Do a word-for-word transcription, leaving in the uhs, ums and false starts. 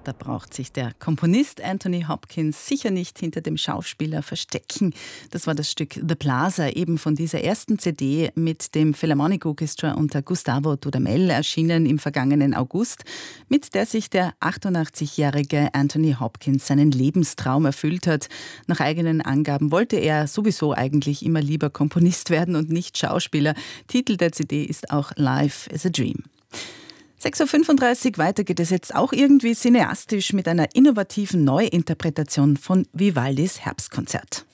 Da braucht sich der Komponist Anthony Hopkins sicher nicht hinter dem Schauspieler verstecken. Das war das Stück The Plaza, eben von dieser ersten C D mit dem Philharmonic Orchestra unter Gustavo Dudamel, erschienen im vergangenen August, mit der sich der achtundachtzigjährige Anthony Hopkins seinen Lebenstraum erfüllt hat. Nach eigenen Angaben wollte er sowieso eigentlich immer lieber Komponist werden und nicht Schauspieler. Titel der C D ist auch Life is a Dream. sechs Uhr fünfunddreißig, weiter geht es jetzt auch irgendwie cineastisch mit einer innovativen Neuinterpretation von Vivaldis Herbstkonzert.